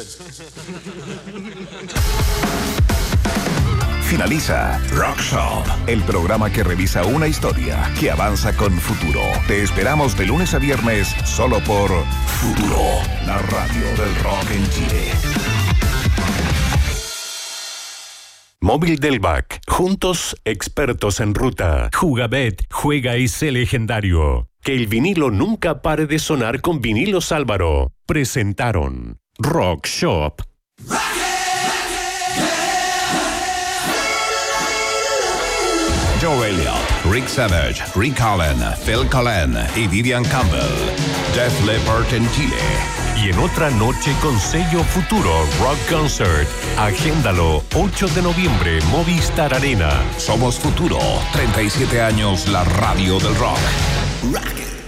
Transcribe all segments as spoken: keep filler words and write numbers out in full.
Finaliza Rock Shop, el programa que revisa una historia que avanza con futuro. Te esperamos de lunes a viernes solo por Futuro, la radio del rock en Chile. Móvil Delvac, juntos expertos en ruta. Jugabet, juega y sé legendario. Que el vinilo nunca pare de sonar con Vinilos Álvaro. Presentaron Rock Shop. Joe Elliott, Rick Savage, Rick Allen, Phil Collen y Vivian Campbell. Def Leppard en Chile. Y en otra noche con sello Futuro Rock Concert. Agéndalo, ocho de noviembre, Movistar Arena. Somos Futuro, treinta y siete años, la radio del rock. Rock.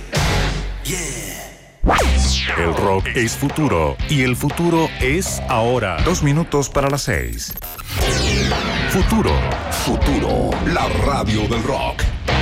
Yeah. El rock es futuro y el futuro es ahora. Dos minutos para las seis. Futuro. Futuro, la radio del rock.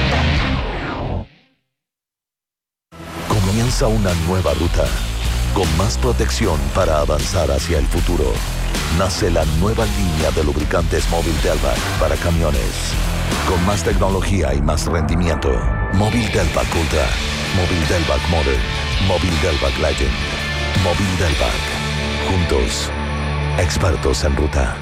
Comienza una nueva ruta, con más protección para avanzar hacia el futuro. Nace la nueva línea de lubricantes Móvil Delvac para camiones. Con más tecnología y más rendimiento. Móvil Delvac Ultra, Móvil Delvac Modern, Móvil Delvac Legend, Móvil Delvac. Juntos, expertos en ruta.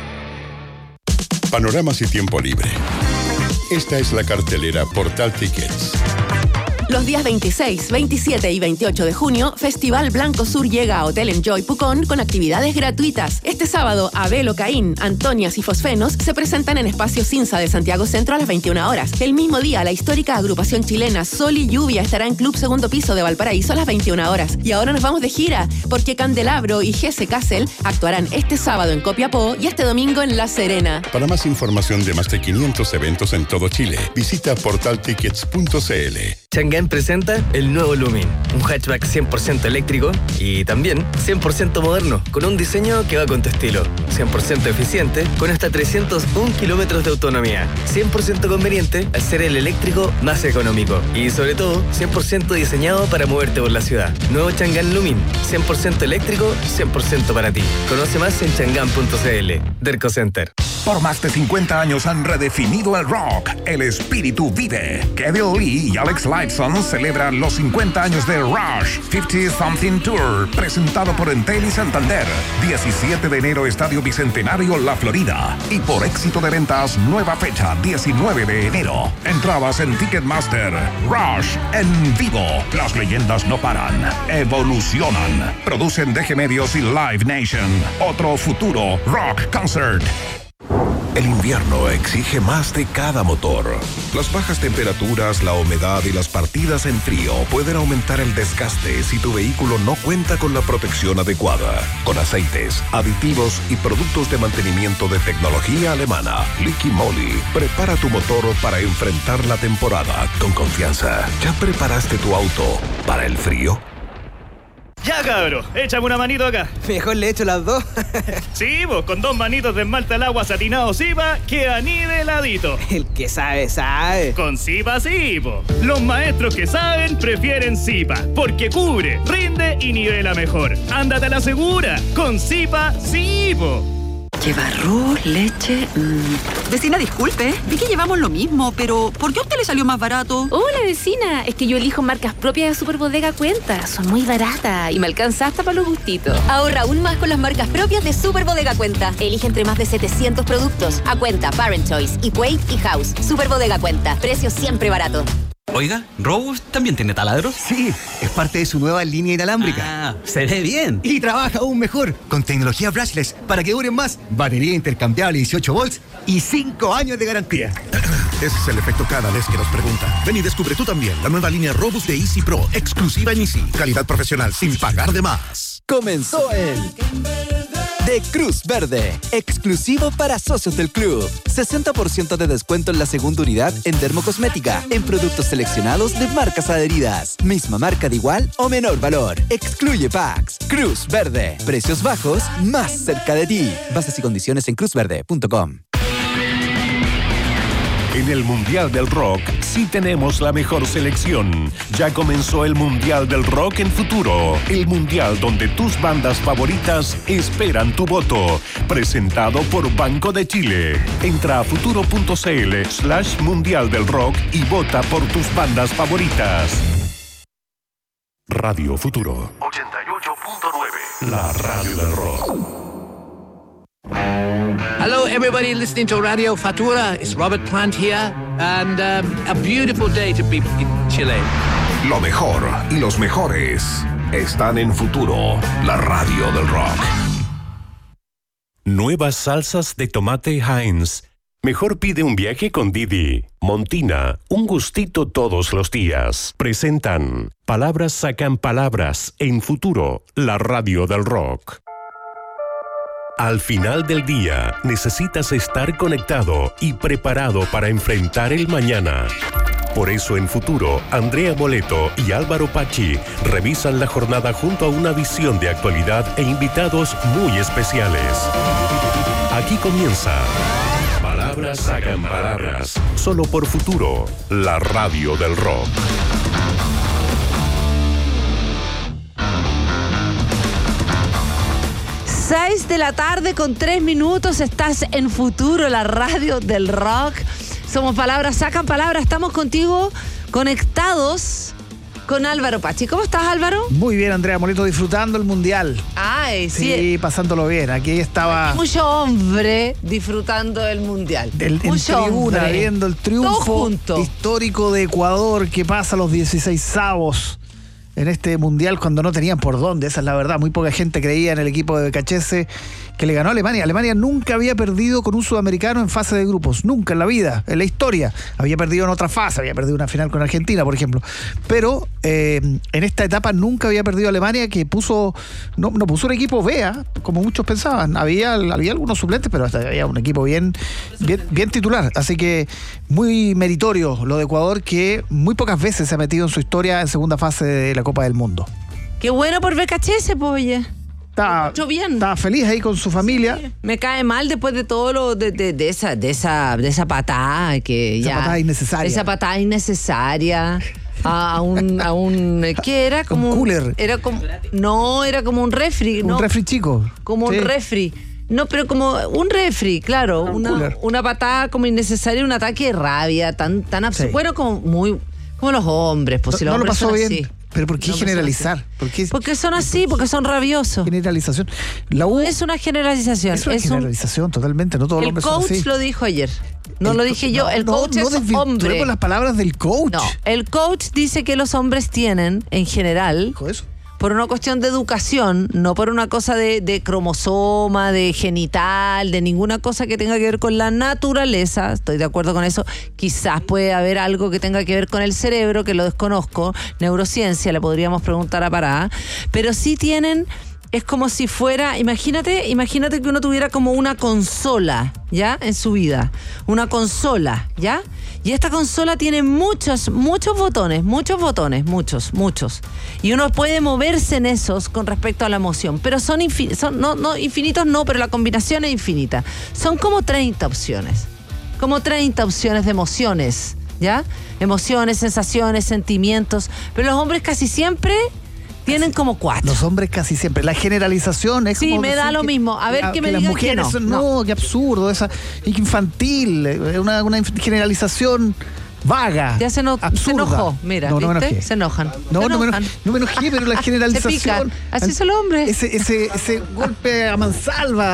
Panoramas y tiempo libre. Esta es la cartelera Portal Tickets. Los días veintiséis, veintisiete y veintiocho de junio, Festival Blanco Sur llega a Hotel Enjoy Pucón con actividades gratuitas. Este sábado, Abel Ocaín, Antonias y Fosfenos se presentan en Espacio Cinza de Santiago Centro a las veintiuna horas. El mismo día, la histórica agrupación chilena Sol y Lluvia estará en Club Segundo Piso de Valparaíso a las veintiuna horas. Y ahora nos vamos de gira, porque Candelabro y Jesse Castle actuarán este sábado en Copiapó y este domingo en La Serena. Para más información de más de quinientos eventos en todo Chile, visita portal tickets punto c l. Chang'an presenta el nuevo Lumin, un hatchback cien por ciento eléctrico y también cien por ciento moderno, con un diseño que va con tu estilo, cien por ciento eficiente, con hasta trescientos uno kilómetros de autonomía, cien por ciento conveniente al ser el eléctrico más económico y sobre todo cien por ciento diseñado para moverte por la ciudad. Nuevo Chang'an Lumin, cien por ciento eléctrico, cien por ciento para ti. Conoce más en chang'an punto c l. Derco Center. Por más de cincuenta años han redefinido el rock. El espíritu vive. Kevin Lee y Alex Lifeson celebran los cincuenta años de Rush cincuenta Something Tour, presentado por Entel y Santander. diecisiete de enero, Estadio Bicentenario, La Florida. Y por éxito de ventas, nueva fecha, diecinueve de enero. Entradas en Ticketmaster. Rush en vivo. Las leyendas no paran. Evolucionan. Producen D G Medios y Live Nation. Otro futuro Rock Concert. El invierno exige más de cada motor. Las bajas temperaturas, la humedad y las partidas en frío pueden aumentar el desgaste si tu vehículo no cuenta con la protección adecuada. Con aceites, aditivos y productos de mantenimiento de tecnología alemana, Liqui Moly, prepara tu motor para enfrentar la temporada con confianza. ¿Ya preparaste tu auto para el frío? Ya, cabro, échame una manito acá. Mejor le echo las dos. Sí, vos, con dos manitos de esmalte al agua satinado Zipa, queda niveladito. El que sabe, sabe. Con Zipa sí, po. Los maestros que saben prefieren Zipa, porque cubre, rinde y nivela mejor. Ándate a la segura, con Zipa sí, po. Lleva arroz, leche... Mmm. Vecina, disculpe, vi que llevamos lo mismo, pero ¿por qué a usted le salió más barato? Hola, vecina, es que yo elijo marcas propias de Superbodega Cuenta. Son muy baratas y me alcanza hasta para los gustitos. Ahorra aún más con las marcas propias de Superbodega Cuenta. Elige entre más de setecientos productos. A Cuenta, Parent Choice, Equate y House. Superbodega Cuenta, precios siempre baratos. Oiga, ¿Robust también tiene taladros? Sí, es parte de su nueva línea inalámbrica. Ah, se ve bien. Y trabaja aún mejor, con tecnología brushless para que duren más, batería intercambiable dieciocho volts y cinco años de garantía. Ese es el efecto cada vez que nos preguntan. Ven y descubre tú también la nueva línea Robust de Easy Pro, exclusiva en Easy. Calidad profesional sin pagar de más. Comenzó el de Cruz Verde, exclusivo para socios del club. sesenta por ciento de descuento en la segunda unidad en dermocosmética, en productos seleccionados de marcas adheridas. Misma marca de igual o menor valor. Excluye packs. Cruz Verde. Precios bajos, más cerca de ti. Bases y condiciones en cruz verde punto com. En el Mundial del Rock sí tenemos la mejor selección. Ya comenzó el Mundial del Rock en Futuro, el mundial donde tus bandas favoritas esperan tu voto. Presentado por Banco de Chile. Entra a futuro.cl slash Mundial del Rock y vota por tus bandas favoritas. Radio Futuro ochenta y ocho punto nueve. La radio del rock. Hello, everybody listening to Radio Futura. It's Robert Plant here, and um, a beautiful day to be in Chile. Lo mejor y los mejores están en Futuro, la radio del rock. Nuevas salsas de tomate Heinz. Mejor pide un viaje con Didi. Montina, un gustito todos los días. Presentan Palabras sacan palabras en Futuro, la radio del rock. Al final del día, necesitas estar conectado y preparado para enfrentar el mañana. Por eso en Futuro, Andrea Boleto y Álvaro Pachi revisan la jornada junto a una visión de actualidad e invitados muy especiales. Aquí comienza Palabras sacan palabras, solo por Futuro, la radio del rock. seis de la tarde con tres minutos, estás en Futuro, la radio del rock. Somos Palabras Sacan Palabras, estamos contigo conectados con Álvaro Pachi. ¿Cómo estás, Álvaro? Muy bien, Andrea Molito, disfrutando el Mundial. Ay, sí. Sí, pasándolo bien. Aquí estaba... Mucho hombre disfrutando del Mundial. Del, Mucho en tribuna, hombre. viendo el triunfo histórico de Ecuador que pasa a los dieciseisavos en este Mundial cuando no tenían por dónde, esa es la verdad. Muy poca gente creía en el equipo de Becachese que le ganó a Alemania. Alemania nunca había perdido con un sudamericano en fase de grupos, nunca en la vida, en la historia. Había perdido en otra fase, había perdido una final con Argentina, por ejemplo. Pero eh, en esta etapa nunca había perdido Alemania, que puso no, no puso un equipo B, ¿eh? Como muchos pensaban. Había, había algunos suplentes, pero hasta había un equipo bien, bien, bien titular. Así que muy meritorio lo de Ecuador, que muy pocas veces se ha metido en su historia en segunda fase de la Copa del Mundo. Qué bueno por Becachese, pues, oye. Estaba, bien. estaba feliz ahí con su familia. Sí, me cae mal después de todo lo de, de, de esa de esa de esa patada que esa ya patada innecesaria. Esa patada innecesaria a un a un ¿qué era? Como un cooler. Un, era como no, era como un refri, un ¿no? Un refri chico. Como sí. un refri. No, pero como un refri, claro, un una, una patada como innecesaria, un ataque de rabia tan tan absurdo. Sí. Bueno, como muy como los hombres, pues no, si los no hombres lo pasó son bien. así. ¿Pero por qué no, generalizar? ¿Por qué? Porque son así, porque son rabiosos. Generalización. La U no es una generalización. Es una es generalización, un, totalmente. No todos los hombres son así. El coach lo dijo ayer. No el, lo dije yo. El no, coach no, es no hombre. No las palabras del coach. No, el coach dice que los hombres tienen, en general... ¿Dijo eso? Por una cuestión de educación, no por una cosa de, de cromosoma, de genital, de ninguna cosa que tenga que ver con la naturaleza. Estoy de acuerdo con eso. Quizás puede haber algo que tenga que ver con el cerebro, que lo desconozco. Neurociencia, le podríamos preguntar a Pará. Pero sí tienen... Es como si fuera, imagínate, imagínate que uno tuviera como una consola, ¿ya? En su vida. Una consola, ¿ya? Y esta consola tiene muchos, muchos botones, muchos botones, muchos, muchos. Y uno puede moverse en esos con respecto a la emoción. Pero son, infin- son no, no, infinitos no, pero la combinación es infinita. Son como treinta opciones. Como treinta opciones de emociones, ¿ya? Emociones, sensaciones, sentimientos. Pero los hombres casi siempre... Tienen como cuatro. Los hombres casi siempre. La generalización es sí, como... Sí, me da lo que, mismo. A ver, que, que me que digan las mujeres que no. Son, no. no, qué absurdo. Esa, infantil. Una, una generalización vaga. Ya se, no, absurda. se enojó. Mira, no, no ¿viste? Me se enojan. No, se no, enojan. Me, no me enojé, pero la generalización... Se pican. Así son los hombres. Ese, ese, ese golpe a mansalva,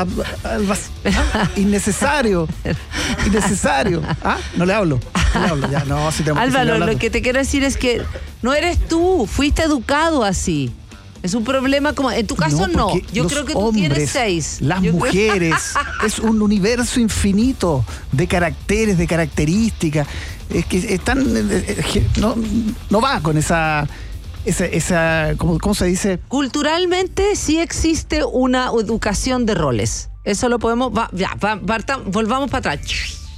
innecesario. Innecesario. ¿Ah? No le hablo. No le hablo. Ya, no, si tenemos Álvaro, que lo que te quiero decir es que no eres tú. Fuiste educado así. Es un problema como... En tu caso no. no. Yo creo que tú hombres, tienes seis. Las Yo mujeres. Creo... Es un universo infinito de caracteres, de características. Es que están... No, no va con esa... Esa, esa ¿cómo, ¿Cómo se dice? Culturalmente sí existe una educación de roles. Eso lo podemos... Va, ya, va, Barta, volvamos para atrás.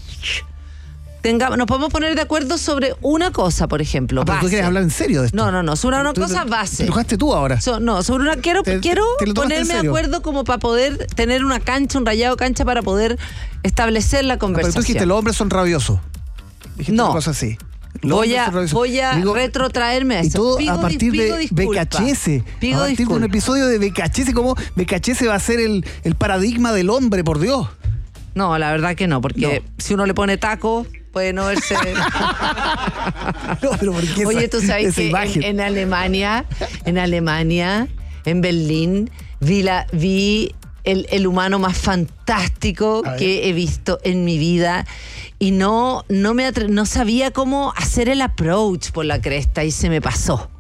Tenga, nos podemos poner de acuerdo sobre una cosa, por ejemplo. Ah, pero tú quieres hablar en serio de esto. No, no, no, sobre una tú, cosa te, base. ¿Te enojaste tú ahora? So, no, sobre una. Quiero, te, quiero te ponerme de acuerdo como para poder tener una cancha, un rayado cancha para poder establecer la conversación. Ah, pero tú dijiste, los hombres son rabiosos. Dijiste No. una cosa así. Los Voy hombres a, se revisan. voy a Digo, retrotraerme a eso. y todo Pido a dis- partir pido de disculpa. B K H S. Pido a partir de un disculpa. episodio de B K H S, como B K H S va a ser el, el paradigma del hombre, por Dios. No, la verdad que no, porque si uno le pone taco, puede no verse. No, pero ¿por qué Oye, esa- tú sabes esa que imagen? en, en Alemania, en Alemania, en Berlín, vi la, vi el, el humano más fantástico A ver. que he visto en mi vida. Y no, no me atre- no sabía cómo hacer el approach por la cresta y se me pasó.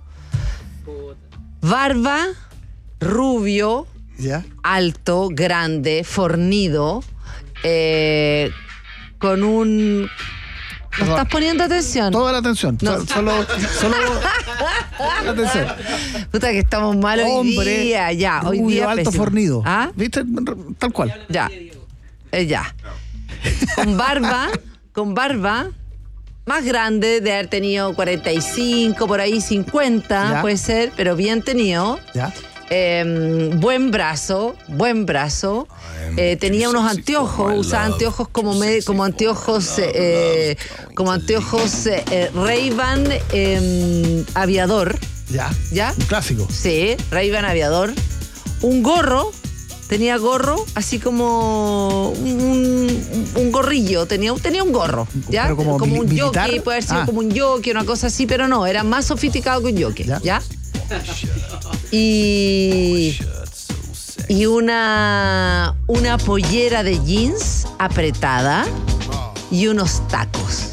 Barba, rubio, ¿Ya? alto, grande, fornido, eh, con un... ¿No estás poniendo atención? Toda la atención. No. So- Solo, solo la atención. Puta que estamos mal hoy Hombre, día. Ya, hoy rubio, día alto, pésimo. fornido. ¿Ah? ¿Viste? Tal cual. Ya. Eh, ya. Con barba, con barba, más grande, de haber tenido cuarenta y cinco, por ahí cincuenta, Ya. puede ser, pero bien tenido. ¿Ya? Eh, buen brazo, buen brazo. Eh, tenía unos anteojos, usaba anteojos como me- como anteojos, eh, como anteojos eh, eh, Ray-Ban eh, aviador. ¿Ya? ¿Ya? Un clásico. Sí, Ray-Ban aviador. Un gorro, tenía gorro, así como un, un gorrillo, tenía, tenía un gorro, ¿ya? Pero como mili- un militar. jockey, puede haber sido Ah. como un jockey, una cosa así, pero no, era más sofisticado que un jockey, ¿ya? Y, y una, una pollera de jeans apretada y unos tacos.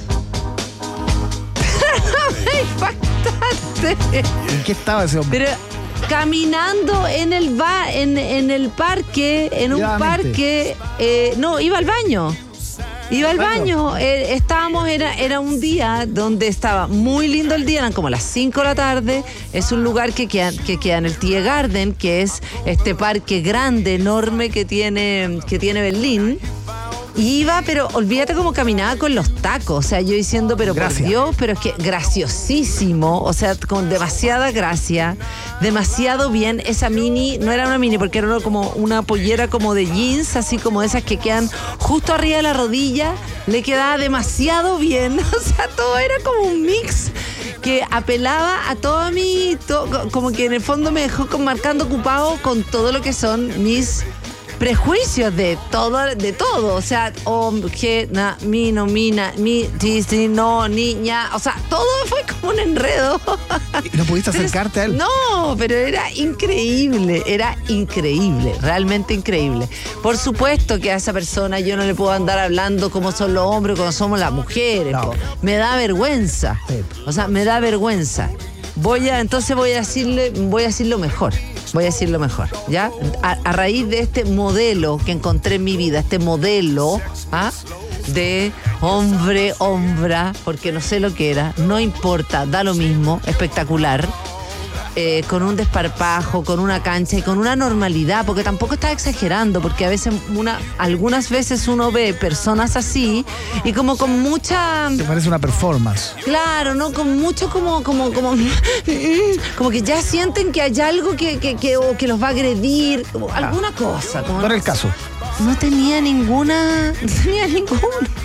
Me impactaste. ¿En qué estaba ese hombre? Pero caminando en el ba en, en el parque, en un Cuidadamente. parque, eh, no, iba al baño. Iba al baño, eh, estábamos, era, era un día donde estaba muy lindo el día, eran como las cinco de la tarde, es un lugar que queda, que queda en el Tiergarten, que es este parque grande, enorme que tiene, que tiene Berlín. Y iba, pero olvídate cómo caminaba con los tacos. O sea, yo diciendo, pero Gracias. por Dios, pero es que graciosísimo. O sea, con demasiada gracia, demasiado bien. Esa mini, no era una mini, porque era como una pollera como de jeans, así como esas que quedan justo arriba de la rodilla. Le quedaba demasiado bien. O sea, todo era como un mix que apelaba a todo mi, to- como que en el fondo me dejó como marcando ocupado con todo lo que son mis prejuicios de todo, de todo, o sea, hombre, na, mi, no, mina, mi, ti, si, no, niña, o sea, todo fue como un enredo. ¿Y no pudiste Pero es- acercarte a él? No, pero era increíble, era increíble, realmente increíble. Por supuesto que a esa persona yo no le puedo andar hablando como son los hombres, como somos las mujeres, No. po. Me da vergüenza, Sí. o sea, me da vergüenza. Voy a, entonces voy a decirle, voy a decir lo mejor. Voy a decir lo mejor, ¿ya? A, a raíz de este modelo que encontré en mi vida, este modelo, ¿ah? De hombre, hombra, porque no sé lo que era, no importa, da lo mismo, espectacular. Eh, con un desparpajo, con una cancha y con una normalidad, porque tampoco estaba exagerando, porque a veces una, algunas veces uno ve personas así y como con mucha, Te parece una performance. claro, no, con mucho como, como, como, como que ya sienten que hay algo que, que, que, o que los va a agredir, como alguna cosa. Como, No era el caso. no tenía ninguna, no tenía ninguna.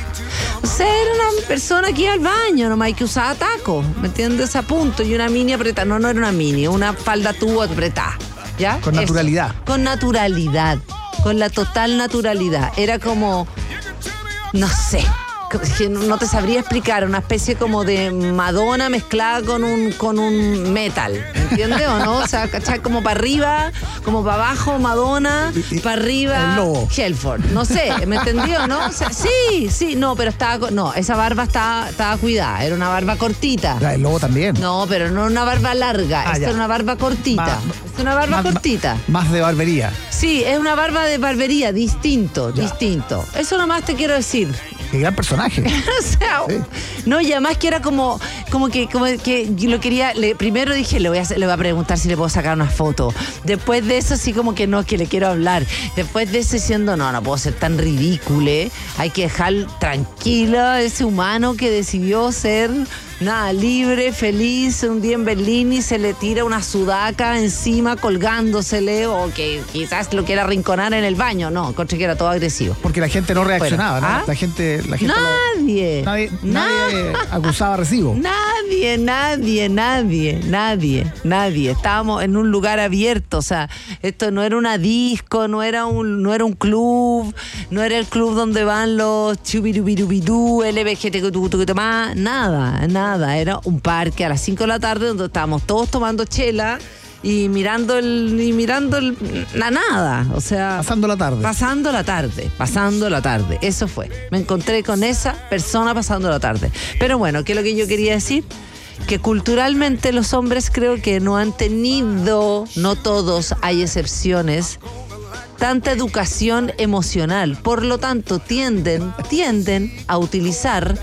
O sea, era una persona que iba al baño nomás y que usaba tacos, ¿me entiendes? A punto. Y una mini apretada. No, no era una mini, una falda tubo apretada. ¿Ya? Con Eso. naturalidad. Con naturalidad. Con la total naturalidad. Era como, no sé, que no te sabría explicar, una especie como de Madonna mezclada con un, con un metal, ¿entiendes o no? O sea, ¿cachai? Como para arriba, como para abajo Madonna, para arriba el lobo. Helford, no sé, ¿me entendió, no? O sea, sí, sí, no, pero estaba, co- no, esa barba estaba, estaba cuidada, era una barba cortita. Ya, el lobo también. No, pero no una barba larga, Ah, esta ya. era una barba cortita, Más- es una barba más- cortita. Más de barbería. Sí, es una barba de barbería, distinto, Ya. distinto. Eso nomás te quiero decir. Qué gran personaje. O sea, no, y además que era como, como que, como que yo lo quería, le, primero dije, le voy, a hacer, le voy a preguntar si le puedo sacar una foto. Después de eso, sí como que no, que le quiero hablar. Después de eso, diciendo, no, no puedo ser tan ridículo. Hay que dejar tranquilo a ese humano que decidió ser, nada, libre, feliz, un día en Berlín y se le tira una sudaca encima colgándosele, o que quizás lo quiera arrinconar en el baño. No, encontré que era todo agresivo. Porque la gente no reaccionaba, bueno, ¿no? ¿ah? La gente... La gente nadie. Lo, nadie, nadie acusaba recibo. Nadie, nadie, nadie, nadie, nadie. Estábamos en un lugar abierto, o sea, esto no era una disco, no era un, no era un club, no era el club donde van los chubirubirubidú, L G B T, nada, nada. Era un parque a las cinco de la tarde donde estábamos todos tomando chela y mirando el y mirando el, la nada, o sea, pasando la tarde. Pasando la tarde, pasando la tarde. Eso fue. Me encontré con esa persona pasando la tarde. Pero bueno, ¿qué es lo que yo quería decir? Que culturalmente los hombres creo que no han tenido, no todos, hay excepciones, tanta educación emocional. Por lo tanto, tienden, tienden a utilizar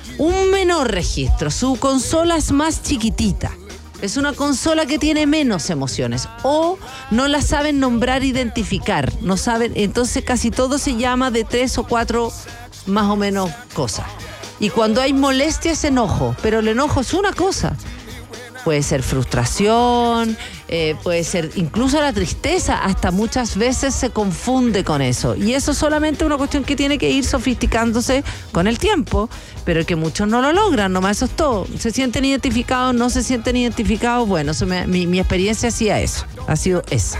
un menor registro. Su consola es más chiquitita. Es una consola que tiene menos emociones. O no la saben nombrar, identificar. No saben. Entonces casi todo se llama de tres o cuatro más o menos cosas. Y cuando hay molestia es enojo. Pero el enojo es una cosa. Puede ser frustración, eh, puede ser incluso la tristeza, hasta muchas veces se confunde con eso. Y eso es solamente una cuestión que tiene que ir sofisticándose con el tiempo, pero que muchos no lo logran, nomás eso es todo. ¿Se sienten identificados? ¿No se sienten identificados? Bueno, eso me, mi, mi experiencia hacía eso, ha sido esa.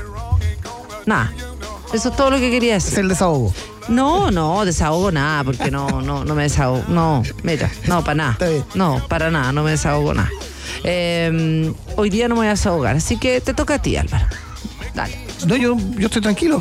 Nada, eso es todo lo que quería decir. Es el desahogo. No, no, desahogo nada, porque no, no, no me desahogo. No, mira, no, para nada. No, para nada, no me desahogo nada. Eh, hoy día no me voy a desahogar, así que te toca a ti, Álvaro. Dale. No, yo, yo estoy tranquilo.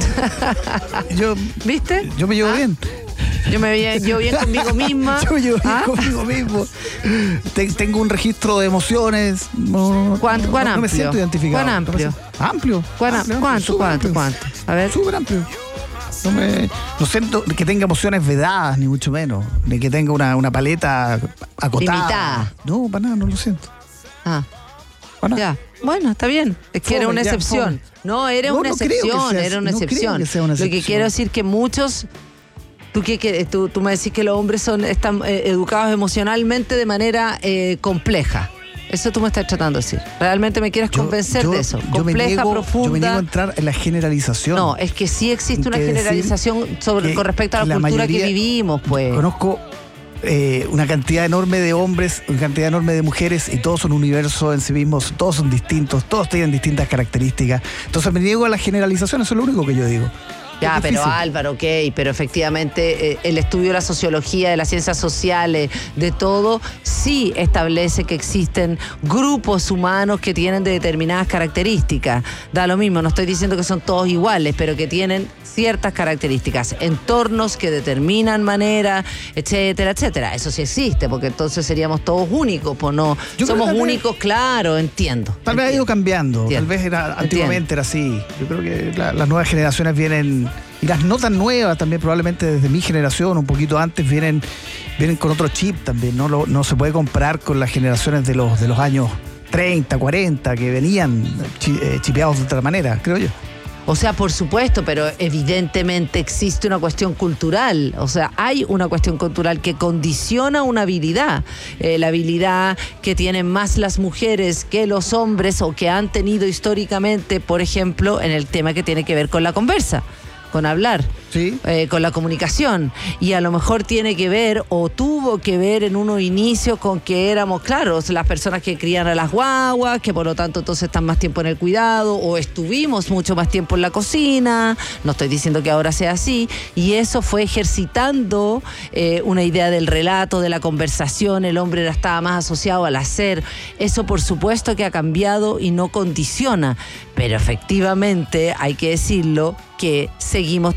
Yo, ¿viste? Yo me llevo ¿Ah? bien. Yo me llevo bien conmigo misma. Yo me llevo bien ¿Ah? conmigo mismo. Tengo un registro de emociones. No, ¿Cuán, no, cuán no, amplio? no me siento identificado. ¿Cuán amplio? ¿Amplio? ¿Cuán, amplio ¿Cuánto, cuánto, amplio. cuánto? A ver. Súper amplio. No, me, no siento que tenga emociones vedadas, ni mucho menos. Ni que tenga una, una paleta acotada. Limitada. No, para nada, no lo siento. Ah. Bueno. Ya. Bueno, está bien. Es que fome, era una ya, excepción. Fome. No, era no, una no excepción, sea, era una no excepción. Que sea una excepción. Lo que quiero decir que muchos, tú, que, que, tú, tú me decís que los hombres son están eh, educados emocionalmente de manera eh, compleja. Eso tú me estás tratando de decir. ¿Realmente me quieres convencer yo, de eso? Yo Compleja, me niego, profunda. Yo me niego a entrar en la generalización. No, es que sí existe una generalización sobre, con respecto a la, la cultura que vivimos, pues. Conozco eh, una cantidad enorme de hombres, una cantidad enorme de mujeres, y todos son un universo en sí mismos, todos son distintos, todos tienen distintas características. Entonces me niego a la generalización, eso es lo único que yo digo. Ya, pero Álvaro, ok, pero efectivamente eh, el estudio de la sociología, de las ciencias sociales, de todo, sí establece que existen grupos humanos que tienen de determinadas características. Da lo mismo, no estoy diciendo que son todos iguales, pero que tienen ciertas características, entornos que determinan manera, etcétera, etcétera. Eso sí existe, porque entonces seríamos todos únicos, pues no, yo somos únicos, vez, claro, entiendo. Tal entiendo. vez ha ido cambiando, entiendo. tal vez era, antiguamente entiendo. era así. Yo creo que la, las nuevas generaciones vienen, y las no tan nuevas también, probablemente desde mi generación, un poquito antes, vienen, vienen con otro chip también. No, Lo, no se puede comparar con las generaciones de los, de los años treinta, cuarenta, que venían chi, eh, chipeados de otra manera, creo yo. O sea, por supuesto, pero evidentemente existe una cuestión cultural. O sea, hay una cuestión cultural que condiciona una habilidad. Eh, la habilidad que tienen más las mujeres que los hombres, o que han tenido históricamente, por ejemplo, en el tema que tiene que ver con la conversa, con hablar, ¿sí? eh, con la comunicación. Y a lo mejor tiene que ver, o tuvo que ver en unos inicios, con que éramos, claro, las personas que crían a las guaguas, que por lo tanto entonces están más tiempo en el cuidado, o estuvimos mucho más tiempo en la cocina. No estoy diciendo que ahora sea así. Y eso fue ejercitando eh, una idea del relato, de la conversación. El hombre estaba más asociado al hacer. Eso por supuesto que ha cambiado y no condiciona. Pero efectivamente, hay que decirlo, que seguimos teniendo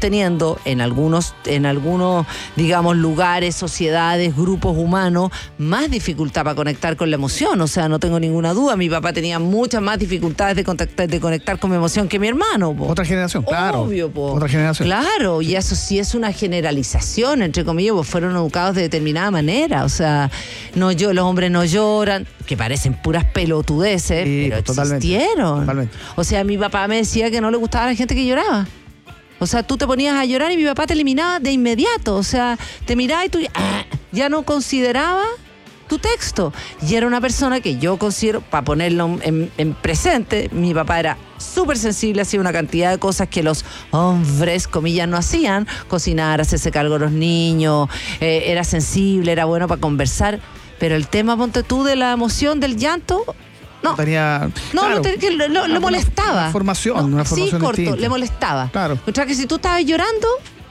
mundo, en algunos, en algunos, digamos, lugares, sociedades, grupos humanos, más dificultad para conectar con la emoción. O sea, no tengo ninguna duda. Mi papá tenía muchas más dificultades de, contactar, de conectar con mi emoción que mi hermano. Po. Otra generación, claro. Obvio, po. Otra generación. Claro, y eso sí es una generalización, entre comillas, pues fueron educados de determinada manera. O sea, no yo, los hombres no lloran, que parecen puras pelotudeces, Sí, pero totalmente, existieron. totalmente. O sea, mi papá me decía que no le gustaba a la gente que lloraba. O sea, tú te ponías a llorar y mi papá te eliminaba de inmediato. O sea, te miraba y tú ah, ya no consideraba tu texto. Y era una persona que yo considero, para ponerlo en, en presente, mi papá era súper sensible, hacía una cantidad de cosas que los hombres, comillas, no hacían. Cocinar, hacerse cargo de los niños, eh, era sensible, era bueno para conversar. Pero el tema, ponte tú, de la emoción, del llanto... No, tenía, no, claro, no tenía, que lo, lo, lo molestaba. Una formación, no, una formación sí, corto, distinta. le molestaba. Claro. O sea, que si tú estabas llorando,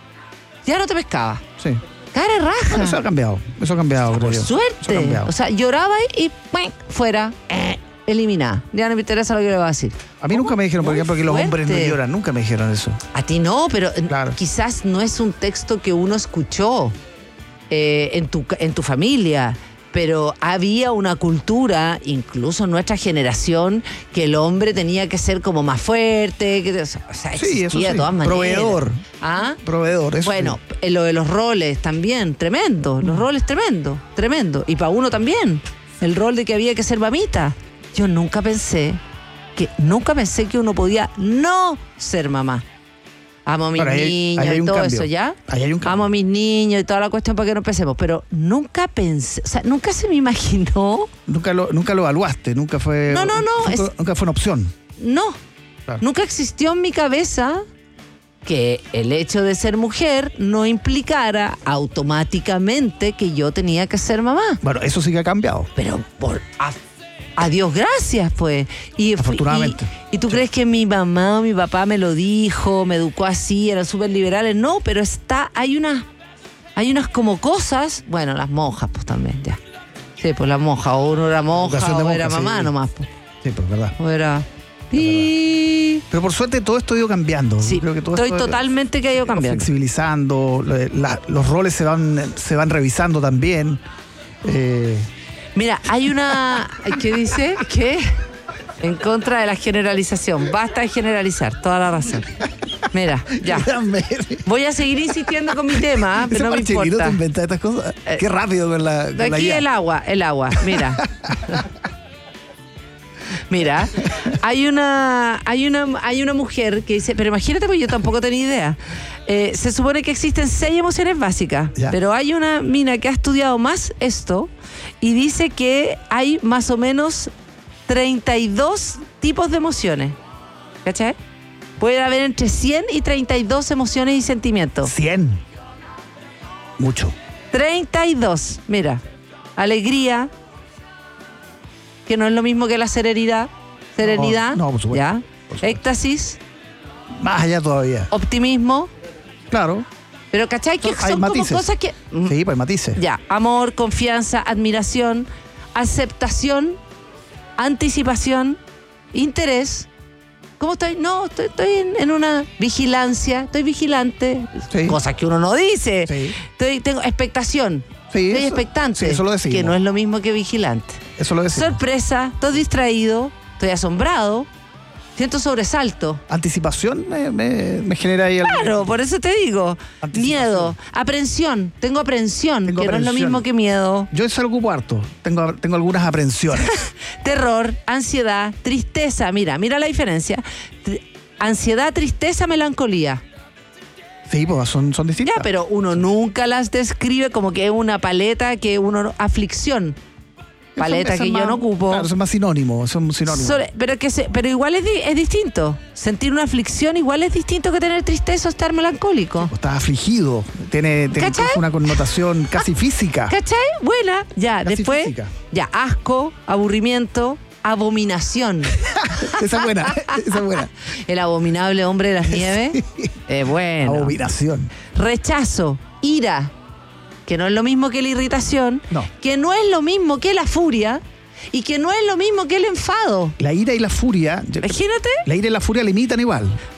ya no te pescaba. Sí. Cara de raja. Bueno, eso ha cambiado. Eso ha cambiado, creo Por yo. suerte. Eso ha cambiado. O sea, lloraba y, y ¡puing! Fuera. Eh, eliminada. Ya no me interesa lo que le va a decir. A mí nunca me dijeron, por Muy ejemplo, que los hombres no fuerte. lloran. Nunca me dijeron eso. A ti no, pero Claro. quizás no es un texto que uno escuchó eh, en, tu, en tu familia. Pero había una cultura, incluso en nuestra generación, que el hombre tenía que ser como más fuerte, que, o sea, Sí, existía eso sí. de todas maneras. Proveedor. ¿Ah? Proveedor, eso Bueno, sí. eh, lo de los roles también, tremendo. Los roles tremendo, tremendo. Y para uno también, el rol de que había que ser mamita. Yo nunca pensé que, nunca pensé que uno podía no ser mamá. Amo a mis Ahora, ahí hay- niños ahí hay y un todo cambio. eso, ¿ya? Ahí hay un cambio. Amo a mis niños y toda la cuestión para que no empecemos. Pero nunca pensé, o sea, nunca se me imaginó. Nunca lo, nunca lo evaluaste, nunca fue. No, no, no, Nunca, es- nunca fue una opción. No. Claro. Nunca existió en mi cabeza que el hecho de ser mujer no implicara automáticamente que yo tenía que ser mamá. Bueno, eso sí que ha cambiado. Pero por a, a Dios gracias, pues. Y, Afortunadamente. Y, y tú crees que mi mamá o mi papá me lo dijo, me educó así, eran súper liberales. No, pero está, hay unas, hay unas como cosas, bueno, las monjas, pues también, ya. Sí, pues las monjas, o uno era monja Educación de o era monjas, mamá sí. nomás, pues. Sí, pues verdad. O era. Y... Pero por suerte todo esto ha ido cambiando. Sí, Creo que todo estoy esto totalmente que ha ido cambiando. Flexibilizando, lo- la- los roles se van, se van revisando también. Eh, Mira, hay una... ¿Qué dice? ¿Qué? En contra de la generalización. Basta de generalizar, toda la razón. Mira, ya. Voy a seguir insistiendo con mi tema, ¿eh? Pero no me Marcelino importa. te inventa estas cosas. Qué rápido con la, con De la aquí I A. el agua, el agua, mira. Mira, hay una, hay una, hay una mujer que dice, pero imagínate, pues yo tampoco tenía idea. Eh, se supone que existen seis emociones básicas, Ya. pero hay una mina que ha estudiado más esto y dice que hay más o menos treinta y dos tipos de emociones. ¿Cachai? Puede haber entre cien y treinta y dos emociones y sentimientos. cien. Mucho. treinta y dos. Mira, alegría, que no es lo mismo que la serenidad. Serenidad, No, no, por supuesto, ¿ya? por supuesto. Éxtasis, Más allá todavía. optimismo. Claro. Pero ¿cachai? Que Hay son como matices. cosas que... mm, Sí, pues matices. Ya, amor, confianza, admiración, aceptación, anticipación, interés. ¿Cómo estoy? No, estoy, estoy en, en una vigilancia, estoy vigilante. Sí. Cosas que uno no dice. Sí. Estoy, tengo expectación. Sí, estoy eso- expectante. sí, eso lo decimos. Que no es lo mismo que vigilante. Eso lo decimos. Sorpresa, estoy distraído, estoy asombrado, siento sobresalto. Anticipación me, me, me genera ahí algo. Claro, por eso te digo. Miedo, aprensión, tengo aprensión, Tengo que no es lo aprensión. mismo que miedo. Yo eso lo ocupo harto. Tengo, tengo algunas aprensiones. Terror, ansiedad, tristeza. Mira, mira la diferencia. Tr- Ansiedad, tristeza, melancolía. Sí, pues son, son distintas. Ya, pero uno nunca las describe como que es una paleta, que uno aflicción. Paleta Eso es que yo más- no ocupo. Claro, son más sinónimos. Son sinónimos. Sobre- pero que se- pero igual es, di- es distinto. Sentir una aflicción igual es distinto que tener tristeza o estar melancólico. O estás afligido. Tiene, tiene ¿Cachai? una connotación casi física. ¿Cachai? Buena. Ya, Casi después. física. Ya, asco, aburrimiento, abominación. Esa es buena. Esa es buena. El abominable hombre de las nieves. Es bueno. Abominación. Rechazo, ira, que no es lo mismo que la irritación, No. que no es lo mismo que la furia y que no es lo mismo que el enfado. La ira y la furia. yo- Imagínate. La ira y la furia limitan igual. Ya,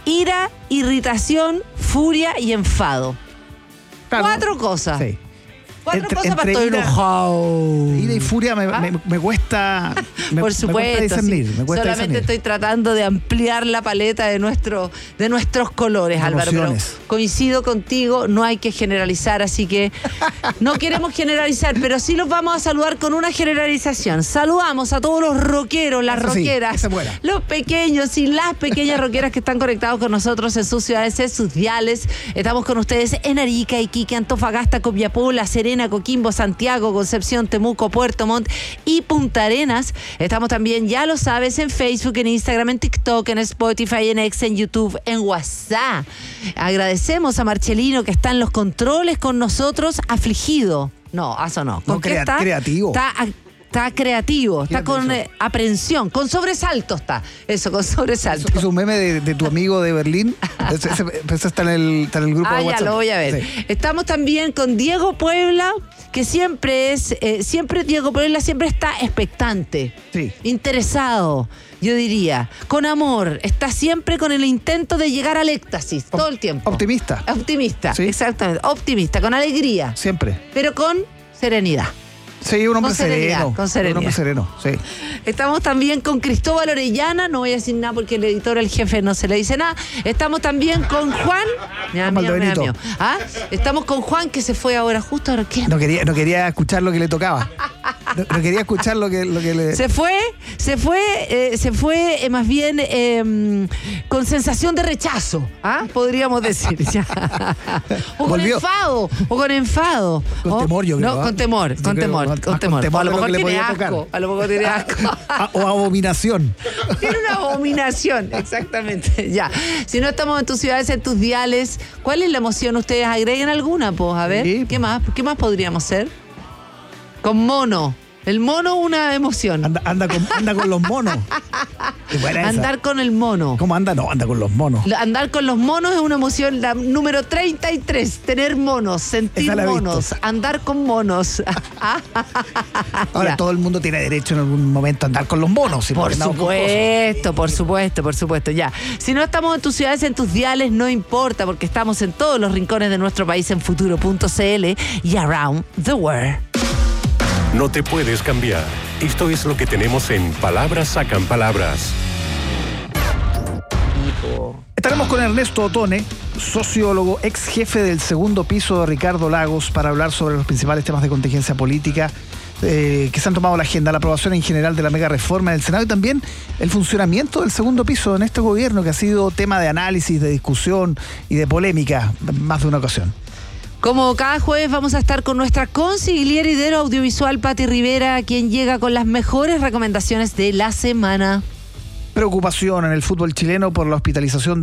ira, irritación, furia y enfado. Claro. Cuatro cosas. Sí. Cuatro entre, cosas para entre estar ira, enojado. Ira y furia me, ¿Ah? me, me cuesta. Me, Por supuesto. Me cuesta discernir, Sí. me cuesta Solamente discernir. estoy tratando de ampliar la paleta de, nuestro, de nuestros colores, Álvaro. Pero coincido contigo, no hay que generalizar, así que no queremos generalizar, pero sí los vamos a saludar con una generalización. Saludamos a todos los rockeros, las Eso sí, rockeras, esa es buena. los pequeños y las pequeñas rockeras que están conectados con nosotros en sus ciudades, en sus diales. Estamos con ustedes en Arica, Iquique, Antofagasta, Copiapó, La Serena, Coquimbo, Santiago, Concepción, Temuco, Puerto Montt y Punta Arenas. Estamos también, ya lo sabes, en Facebook, en Instagram, en TikTok, en Spotify, en X, en YouTube, en WhatsApp. Agradecemos a Marcelino que está en los controles con nosotros, afligido. No, eso no. ¿Con No, qué crea- está? creativo. Está, está creativo, está Fíjate con eso. eh, aprensión, con sobresalto está. Eso, con sobresalto. Es un meme de, de tu amigo de Berlín. Ese, ese- ese está, en el, está en el grupo Ah, de ya WhatsApp. lo voy a ver. Sí. Estamos también con Diego Puebla, que siempre es, eh, siempre Diego Puebla siempre está expectante, Sí. interesado, yo diría, con amor, está siempre con el intento de llegar al éxtasis, todo el tiempo. Optimista. Optimista, Sí. exactamente, optimista, con alegría, Siempre. pero con serenidad. Sí, un hombre Con serenidad, sereno. con serenidad. Un hombre sereno, sí. Estamos también con Cristóbal Orellana, no voy a decir nada porque el editor, el jefe, no se le dice nada. Estamos también con Juan. Mira, Juan mira, mira, Valdebenito. mío. ¿Ah? Estamos con Juan que se fue ahora, justo ahora. ¿Qué? No quería, no quería escuchar lo que le tocaba. No, no quería escuchar lo que, lo que le. Se fue, se fue, eh, se fue eh, más bien eh, con sensación de rechazo, ¿ah? Podríamos decir. Ya. O con Volvió. enfado, o con enfado. Con O- temor, yo creo, No, ¿ah? con temor, Yo con creo, temor, más con con temor. temor A lo de lo mejor que le tiene podía asco, tocar. a lo mejor tiene asco. A- o abominación. Tiene una abominación, exactamente. Ya. Si no estamos en tus ciudades, en tus diales, ¿cuál es la emoción? ¿Ustedes agreguen alguna? Pues, a ver, Sí. ¿qué más? ¿Qué más podríamos ser? Con mono. El mono, una emoción. Anda, anda, con, anda con los monos. Qué buena esa. Andar con el mono. ¿Cómo anda? No, anda con los monos. Andar con los monos es una emoción, la número treinta y tres. Tener monos, sentir Esa la he monos, visto. andar con monos. Ahora Ya. todo el mundo tiene derecho en algún momento a andar con los monos. si Por porque andamos con cosas. supuesto, por supuesto, por supuesto, ya. Si no estamos en tus ciudades, en tus diales, no importa, porque estamos en todos los rincones de nuestro país en futuro punto c l y around the world. No te puedes cambiar. Esto es lo que tenemos en Palabras Sacan Palabras. Estaremos con Ernesto Otone, sociólogo, ex jefe del segundo piso de Ricardo Lagos, para hablar sobre los principales temas de contingencia política eh, que se han tomado la agenda, la aprobación en general de la mega reforma del Senado y también el funcionamiento del segundo piso en este gobierno, que ha sido tema de análisis, de discusión y de polémica más de una ocasión. Como cada jueves vamos a estar con nuestra consigliera y de lo audiovisual, Pati Rivera, quien llega con las mejores recomendaciones de la semana. Preocupación en el fútbol chileno por la hospitalización